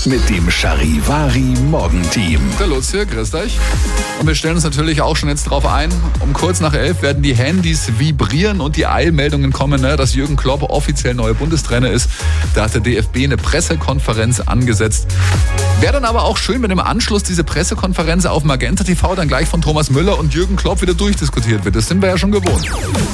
mit dem Charivari Morgenteam. Der Lutz hier, grüßt euch. Und wir stellen uns natürlich auch schon jetzt drauf ein, um kurz nach 11 werden die Handys vibrieren und die Eilmeldungen kommen, dass Jürgen Klopp offiziell neuer Bundestrainer ist. Da hat der DFB eine Pressekonferenz angesetzt. Wäre dann aber auch schön, wenn im Anschluss diese Pressekonferenz auf Magenta TV dann gleich von Thomas Müller und Jürgen Klopp wieder durchdiskutiert wird. Das sind wir ja schon gewohnt.